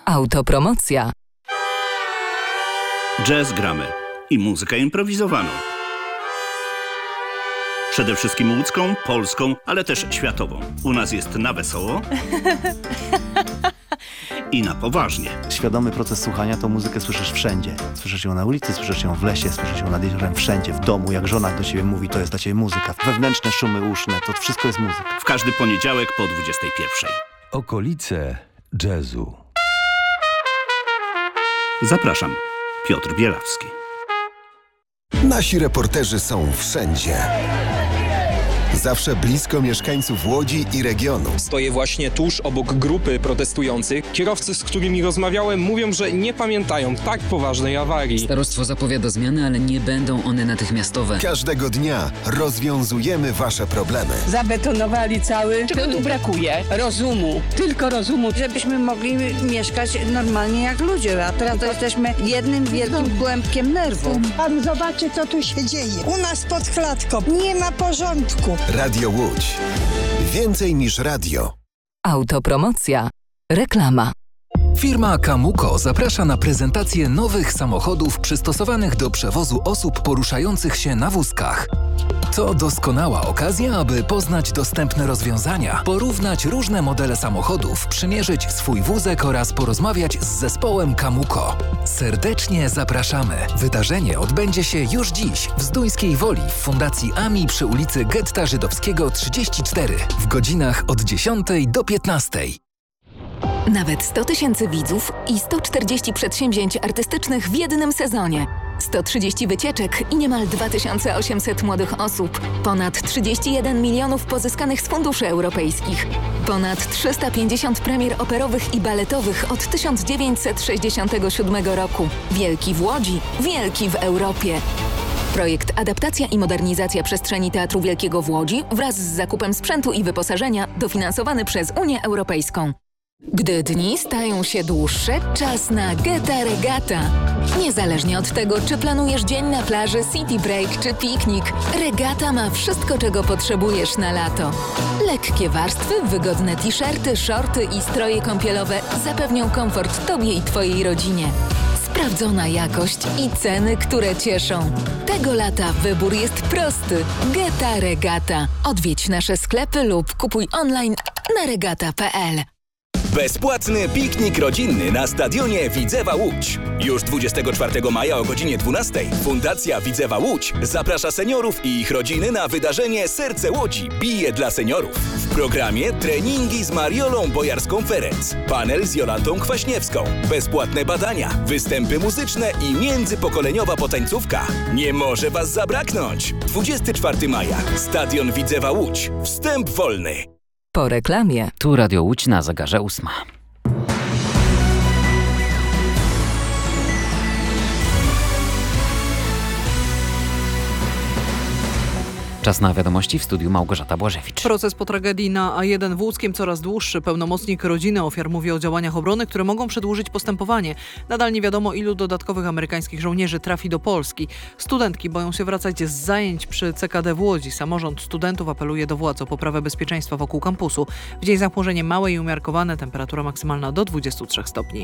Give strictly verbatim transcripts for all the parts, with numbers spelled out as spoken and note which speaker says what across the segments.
Speaker 1: Autopromocja.
Speaker 2: Jazz gramy i muzykę improwizowaną. Przede wszystkim łódzką, polską, ale też światową. U nas jest na wesoło i na poważnie.
Speaker 3: Świadomy proces słuchania to muzykę słyszysz wszędzie. Słyszysz ją na ulicy, słyszysz ją w lesie, słyszysz ją nad jeziorem, wszędzie, w domu. Jak żona do ciebie mówi, to jest dla ciebie muzyka. Wewnętrzne szumy uszne, to wszystko jest muzyka.
Speaker 2: W każdy poniedziałek po dwudziestej pierwszej.
Speaker 4: Okolice jazzu.
Speaker 2: Zapraszam, Piotr Bielawski.
Speaker 5: Nasi reporterzy są wszędzie. Zawsze blisko mieszkańców Łodzi i regionu.
Speaker 6: Stoję właśnie tuż obok grupy protestujących. Kierowcy, z którymi rozmawiałem, mówią, że nie pamiętają tak poważnej awarii.
Speaker 7: Starostwo zapowiada zmiany, ale nie będą one natychmiastowe.
Speaker 5: Każdego dnia rozwiązujemy wasze problemy.
Speaker 8: Zabetonowali cały. Czego tu brakuje? Rozumu. Tylko rozumu.
Speaker 9: Żebyśmy mogli mieszkać normalnie jak ludzie, a teraz to jesteśmy jednym wielkim kłębkiem nerwów.
Speaker 10: Pan zobaczy, co tu się dzieje. U nas pod klatką nie ma porządku.
Speaker 5: Radio Łódź. Więcej niż radio.
Speaker 1: Autopromocja. Reklama.
Speaker 11: Firma Kamuko zaprasza na prezentację nowych samochodów przystosowanych do przewozu osób poruszających się na wózkach. To doskonała okazja, aby poznać dostępne rozwiązania, porównać różne modele samochodów, przymierzyć swój wózek oraz porozmawiać z zespołem Kamuko. Serdecznie zapraszamy. Wydarzenie odbędzie się już dziś w Zduńskiej Woli w Fundacji A M I przy ulicy Getta Żydowskiego trzydzieści cztery w godzinach od dziesiątej do piętnastej.
Speaker 12: Nawet sto tysięcy widzów i sto czterdzieści przedsięwzięć artystycznych w jednym sezonie. sto trzydzieści wycieczek i niemal dwa tysiące osiemset młodych osób. Ponad trzydzieści jeden milionów pozyskanych z funduszy europejskich. Ponad trzysta pięćdziesiąt premier operowych i baletowych od tysiąc dziewięćset sześćdziesiątego siódmego roku. Wielki w Łodzi, wielki w Europie. Projekt Adaptacja i modernizacja przestrzeni Teatru Wielkiego w Łodzi wraz z zakupem sprzętu i wyposażenia dofinansowany przez Unię Europejską. Gdy dni stają się dłuższe, czas na Geta Regata. Niezależnie od tego, czy planujesz dzień na plaży, city break czy piknik, Regata ma wszystko, czego potrzebujesz na lato. Lekkie warstwy, wygodne t-shirty, shorty i stroje kąpielowe zapewnią komfort Tobie i Twojej rodzinie. Sprawdzona jakość i ceny, które cieszą. Tego lata wybór jest prosty. Geta Regata. Odwiedź nasze sklepy lub kupuj online na regata kropka p l.
Speaker 13: Bezpłatny piknik rodzinny na stadionie Widzewa Łódź. Już dwudziestego czwartego maja o godzinie dwunastej Fundacja Widzewa Łódź zaprasza seniorów i ich rodziny na wydarzenie Serce Łodzi bije dla seniorów. W programie treningi z Mariolą Bojarską-Ferenc, panel z Jolantą Kwaśniewską, bezpłatne badania, występy muzyczne i międzypokoleniowa potańcówka. Nie może Was zabraknąć! dwudziestego czwartego maja. Stadion Widzewa Łódź. Wstęp wolny.
Speaker 1: Po reklamie.
Speaker 7: Tu Radio Łódź na zegarze ósma. Czas na wiadomości w studiu Małgorzata Błażewicz.
Speaker 14: Proces po tragedii na A jeden w Łódzkiem coraz dłuższy. Pełnomocnik rodziny ofiar mówi o działaniach obrony, które mogą przedłużyć postępowanie. Nadal nie wiadomo, ilu dodatkowych amerykańskich żołnierzy trafi do Polski. Studentki boją się wracać z zajęć przy C K D w Łodzi. Samorząd studentów apeluje do władz o poprawę bezpieczeństwa wokół kampusu. W dzień zachmurzenie małe i umiarkowane, temperatura maksymalna do dwudziestu trzech stopni.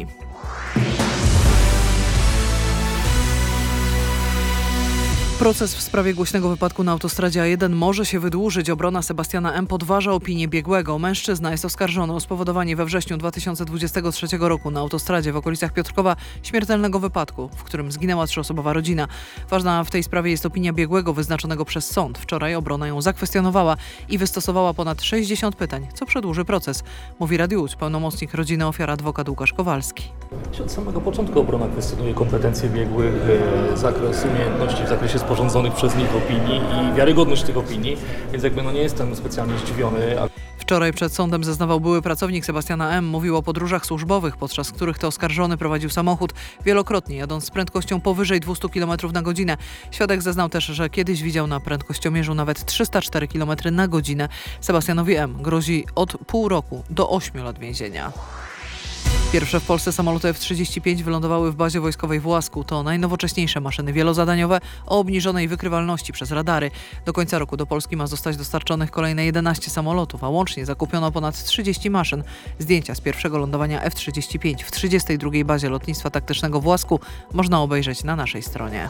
Speaker 14: Proces w sprawie głośnego wypadku na autostradzie A jeden może się wydłużyć. Obrona Sebastiana M. podważa opinię biegłego. Mężczyzna jest oskarżony o spowodowanie we wrześniu dwa tysiące dwudziestego trzeciego roku na autostradzie w okolicach Piotrkowa śmiertelnego wypadku, w którym zginęła trzyosobowa rodzina. Ważna w tej sprawie jest opinia biegłego wyznaczonego przez sąd. Wczoraj obrona ją zakwestionowała i wystosowała ponad sześćdziesiąt pytań, co przedłuży proces. Mówi Radiu Łódź pełnomocnik rodziny ofiar adwokat Łukasz Kowalski.
Speaker 15: Od samego początku obrona kwestionuje kompetencje biegłych, zakres umiejętności w zakresie sporządzonych przez nich opinii i wiarygodność tych opinii, więc jakby no nie jestem specjalnie zdziwiony.
Speaker 14: Wczoraj przed sądem zeznawał były pracownik Sebastiana M. Mówił o podróżach służbowych, podczas których to oskarżony prowadził samochód wielokrotnie, jadąc z prędkością powyżej dwieście kilometrów na godzinę. Świadek zeznał też, że kiedyś widział na prędkościomierzu nawet trzysta cztery kilometry na godzinę. Sebastianowi M. grozi od pół roku do ośmiu lat więzienia. Pierwsze w Polsce samoloty F trzydzieści pięć wylądowały w bazie wojskowej w Łasku. To najnowocześniejsze maszyny wielozadaniowe o obniżonej wykrywalności przez radary. Do końca roku do Polski ma zostać dostarczonych kolejne jedenaście samolotów, a łącznie zakupiono ponad trzydzieści maszyn. Zdjęcia z pierwszego lądowania F trzydzieści pięć w trzydziestej drugiej bazie lotnictwa taktycznego w Łasku można obejrzeć na naszej stronie.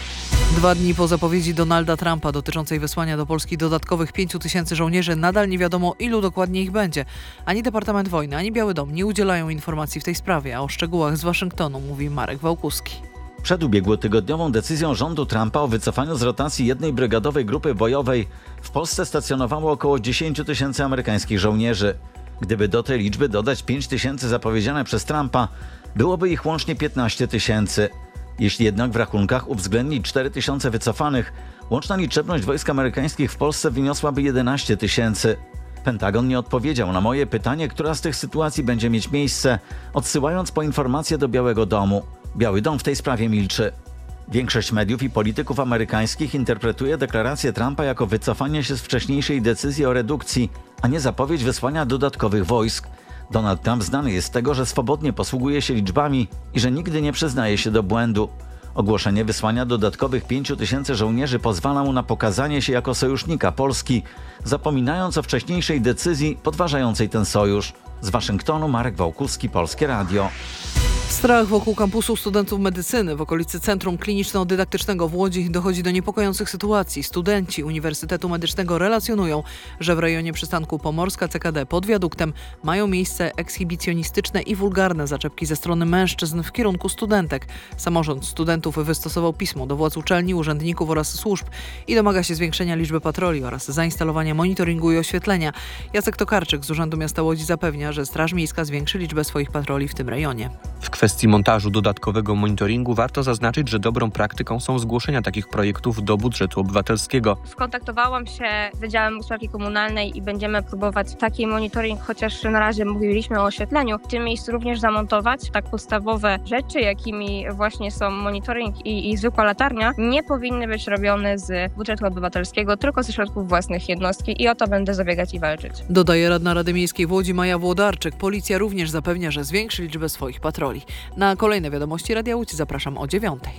Speaker 14: Dwa dni po zapowiedzi Donalda Trumpa dotyczącej wysłania do Polski dodatkowych pięciu tysięcy żołnierzy nadal nie wiadomo, ilu dokładnie ich będzie. Ani Departament Wojny, ani Biały Dom nie udzielają informacji w tej sprawie, a o szczegółach z Waszyngtonu mówi Marek Wałkuski.
Speaker 16: Przed ubiegłotygodniową decyzją rządu Trumpa o wycofaniu z rotacji jednej brygadowej grupy bojowej w Polsce stacjonowało około dziesięć tysięcy amerykańskich żołnierzy. Gdyby do tej liczby dodać pięć tysięcy zapowiedziane przez Trumpa, byłoby ich łącznie piętnaście tysięcy. Jeśli jednak w rachunkach uwzględnić cztery tysiące wycofanych, łączna liczebność wojsk amerykańskich w Polsce wyniosłaby jedenaście tysięcy. Pentagon nie odpowiedział na moje pytanie, która z tych sytuacji będzie mieć miejsce, odsyłając po informację do Białego Domu. Biały Dom w tej sprawie milczy. Większość mediów i polityków amerykańskich interpretuje deklarację Trumpa jako wycofanie się z wcześniejszej decyzji o redukcji, a nie zapowiedź wysłania dodatkowych wojsk. Donald Trump znany jest z tego, że swobodnie posługuje się liczbami i że nigdy nie przyznaje się do błędu. Ogłoszenie wysłania dodatkowych pięciu tysięcy żołnierzy pozwala mu na pokazanie się jako sojusznika Polski, zapominając o wcześniejszej decyzji podważającej ten sojusz. Z Waszyngtonu Marek Wałkuski, Polskie Radio.
Speaker 14: Strach wokół kampusu studentów medycyny w okolicy Centrum Kliniczno-Dydaktycznego w Łodzi dochodzi do niepokojących sytuacji. Studenci Uniwersytetu Medycznego relacjonują, że w rejonie przystanku Pomorska C K D pod wiaduktem mają miejsce ekshibicjonistyczne i wulgarne zaczepki ze strony mężczyzn w kierunku studentek. Samorząd studentów wystosował pismo do władz uczelni, urzędników oraz służb i domaga się zwiększenia liczby patroli oraz zainstalowania monitoringu i oświetlenia. Jacek Tokarczyk z Urzędu Miasta Łodzi zapewnia, że Straż Miejska zwiększy liczbę swoich patroli w tym rejonie.
Speaker 17: W kwestii montażu dodatkowego monitoringu warto zaznaczyć, że dobrą praktyką są zgłoszenia takich projektów do budżetu obywatelskiego.
Speaker 18: Skontaktowałam się z Wydziałem Usługi Komunalnej i będziemy próbować taki monitoring, chociaż na razie mówiliśmy o oświetleniu, w tym miejscu również zamontować. Tak podstawowe rzeczy, jakimi właśnie są monitoring i, i zwykła latarnia, nie powinny być robione z budżetu obywatelskiego, tylko ze środków własnych jednostki i o to będę zabiegać i walczyć.
Speaker 14: Dodaje radna Rady Miejskiej w Łodzi Maja Włodarczyk. Policja również zapewnia, że zwiększy liczbę swoich patroli. Na kolejne wiadomości Radia Łódź zapraszam o dziewiątej.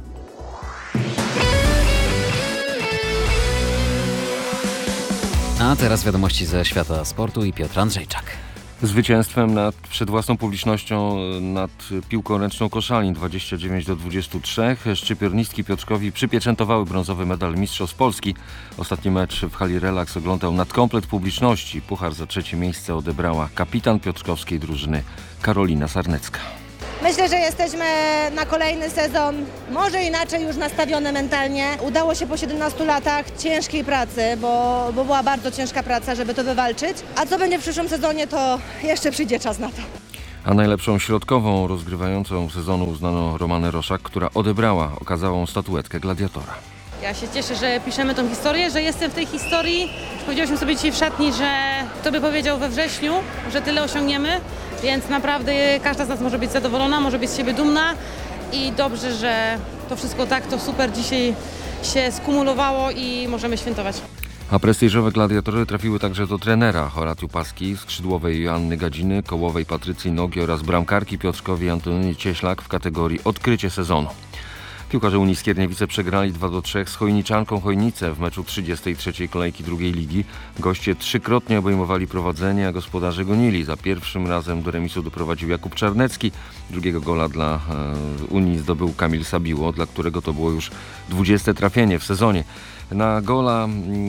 Speaker 7: A teraz wiadomości ze świata sportu i Piotr Andrzejczak.
Speaker 4: Zwycięstwem nad, przed własną publicznością nad piłką ręczną Koszalin dwadzieścia dziewięć do dwudziestu trzech szczypiornistki Piotrkowi przypieczętowały brązowy medal Mistrzostw Polski. Ostatni mecz w hali Relax oglądał nadkomplet publiczności. Puchar za trzecie miejsce odebrała kapitan piotrkowskiej drużyny Karolina Sarnecka.
Speaker 19: Myślę, że jesteśmy na kolejny sezon, może inaczej już nastawione mentalnie. Udało się po siedemnastu latach ciężkiej pracy, bo, bo była bardzo ciężka praca, żeby to wywalczyć. A co będzie w przyszłym sezonie, to jeszcze przyjdzie czas na to.
Speaker 4: A najlepszą środkową rozgrywającą sezonu uznano Romanę Roszak, która odebrała okazałą statuetkę gladiatora.
Speaker 20: Ja się cieszę, że piszemy tą historię, że jestem w tej historii. Powiedzieliśmy sobie dzisiaj w szatni, że kto by powiedział we wrześniu, że tyle osiągniemy, więc naprawdę każda z nas może być zadowolona, może być z siebie dumna i dobrze, że to wszystko tak, to super dzisiaj się skumulowało i możemy świętować.
Speaker 4: A prestiżowe gladiatory trafiły także do trenera Horatiu Paski, skrzydłowej Joanny Gadziny, kołowej Patrycji Nogi oraz bramkarki Piotrkowi Antonii Cieślak w kategorii Odkrycie sezonu. Piłkarze Unii Skierniewice przegrali dwa do trzech z Chojniczanką Chojnice w meczu trzydziestej trzeciej kolejki drugiej ligi. Goście trzykrotnie obejmowali prowadzenie, a gospodarze gonili. Za pierwszym razem do remisu doprowadził Jakub Czarnecki. Drugiego gola dla e, Unii zdobył Kamil Sabiło, dla którego to było już dwudzieste trafienie w sezonie. Na gola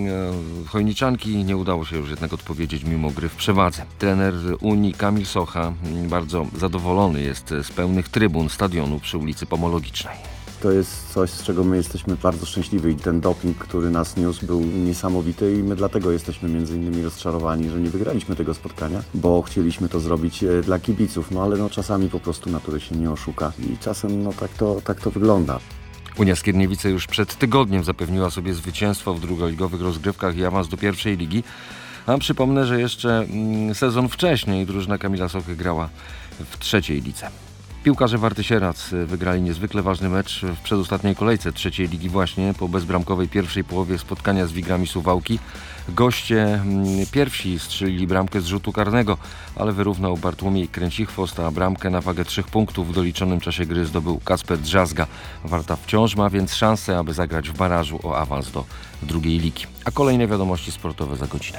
Speaker 4: e, Chojniczanki nie udało się już jednak odpowiedzieć mimo gry w przewadze. Trener Unii Kamil Socha bardzo zadowolony jest z pełnych trybun stadionu przy ulicy Pomologicznej.
Speaker 21: To jest coś, z czego my jesteśmy bardzo szczęśliwi i ten doping, który nas niósł, był niesamowity i my dlatego jesteśmy między innymi rozczarowani, że nie wygraliśmy tego spotkania, bo chcieliśmy to zrobić dla kibiców, no ale no czasami po prostu natury się nie oszuka i czasem no tak to, tak to wygląda.
Speaker 4: Unia Skierniewice już przed tygodniem zapewniła sobie zwycięstwo w drugoligowych rozgrywkach i awans do pierwszej ligi, a przypomnę, że jeszcze sezon wcześniej drużyna Kamila Sochy grała w trzeciej lidze. Piłkarze Warty Sierac wygrali niezwykle ważny mecz w przedostatniej kolejce trzeciej ligi właśnie. Po bezbramkowej pierwszej połowie spotkania z Wigrami Suwałki goście pierwsi strzelili bramkę z rzutu karnego, ale wyrównał Bartłomiej Kręcichwost, a bramkę na wagę trzech punktów w doliczonym czasie gry zdobył Kasper Drzazga. Warta wciąż ma więc szansę, aby zagrać w barażu o awans do drugiej ligi. A kolejne wiadomości sportowe za godzinę.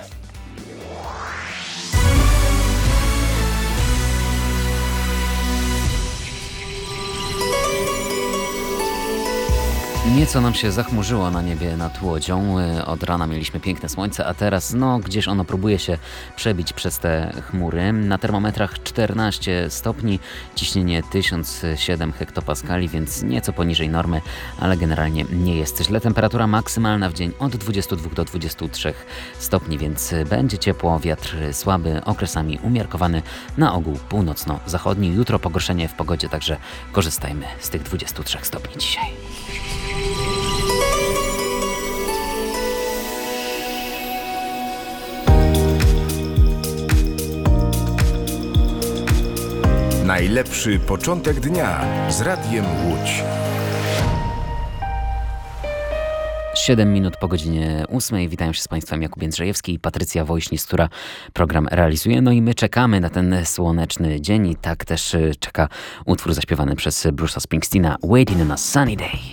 Speaker 7: Nieco nam się zachmurzyło na niebie nad Łodzią. Od rana mieliśmy piękne słońce, a teraz no gdzieś ono próbuje się przebić przez te chmury. Na termometrach czternaście stopni, ciśnienie tysiąc siedem hektopaskali, więc nieco poniżej normy, ale generalnie nie jest źle. Temperatura maksymalna w dzień od dwudziestu dwóch do dwudziestu trzech stopni, więc będzie ciepło, wiatr słaby, okresami umiarkowany, na ogół północno-zachodni. Jutro pogorszenie w pogodzie, także korzystajmy z tych dwudziestu trzech stopni dzisiaj.
Speaker 3: Najlepszy początek dnia z Radiem Łódź.
Speaker 7: siedem minut po godzinie ósmej. Witają się z Państwem Jakub Jędrzejewski i Patrycja Wojśnis, która program realizuje. No i my czekamy na ten słoneczny dzień i tak też czeka utwór zaśpiewany przez Bruce'a Springsteena, Waiting on a Sunny Day.